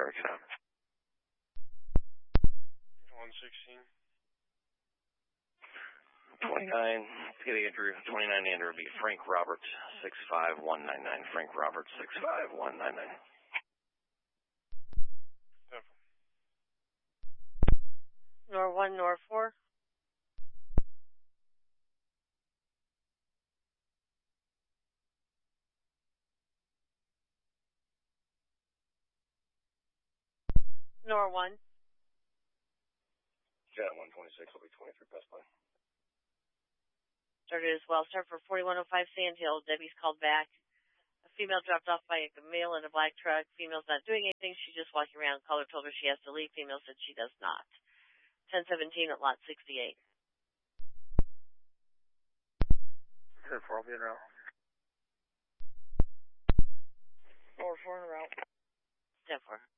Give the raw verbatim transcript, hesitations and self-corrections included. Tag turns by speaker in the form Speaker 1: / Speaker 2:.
Speaker 1: Eric Sam.
Speaker 2: one sixteen.
Speaker 1: twenty-nine, Skiddy Andrew, twenty-nine Andrew would be Frank Roberts, six five one nine nine. Frank Roberts, six five one nine nine.
Speaker 3: Nor one, Nor four. Nor one.
Speaker 1: Jet one twenty-six will be twenty-three Best Buy.
Speaker 3: Started as well. Start for forty-one oh five Sand Hill. Debbie's called back. A female dropped off by a male in a black truck. Female's not doing anything. She's just walking around. Caller told her she has to leave. Female said she does not. ten seventeen at lot sixty-eight.
Speaker 1: ten four, I'll be in route.
Speaker 3: four four in route. ten four.